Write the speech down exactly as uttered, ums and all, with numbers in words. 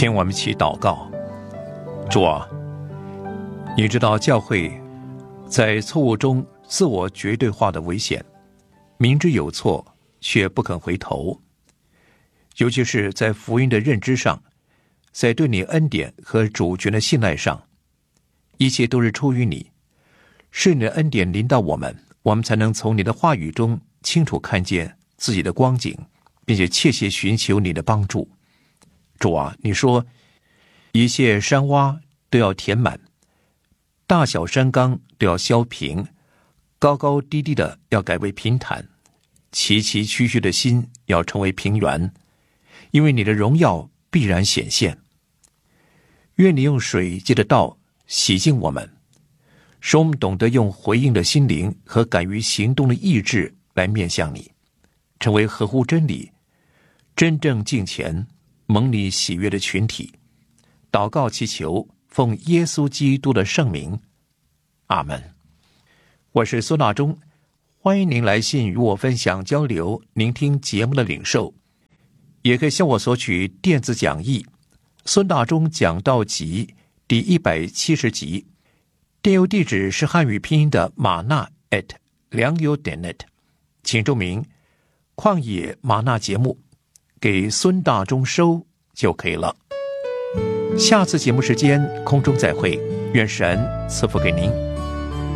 请我们一起祷告。主啊，你知道教会在错误中自我绝对化的危险，明知有错却不肯回头，尤其是在福音的认知上，在对你恩典和主权的信赖上，一切都是出于你，是你的恩典临到我们，我们才能从你的话语中清楚看见自己的光景，并且切切寻求你的帮助。主啊，你说一切山洼都要填满，大小山冈都要削平，高高低低的要改为平坦，崎崎岖岖的心要成为平原，因为你的荣耀必然显现。愿你用水借着道洗净我们，使我们懂得用回应的心灵和敢于行动的意志来面向你，成为合乎真理、真正敬虔、蒙你喜悦的群体。祷告祈求，奉耶稣基督的圣名，阿们。我是孙大中，欢迎您来信与我分享交流您听节目的领受，也可以向我索取电子讲义孙大中讲道集第一百七十集，电邮地址是汉语拼音的马纳 at 良友点 net， 请注明旷野马纳节目，给孙大中收就可以了。下次节目时间空中再会，愿神赐福给您。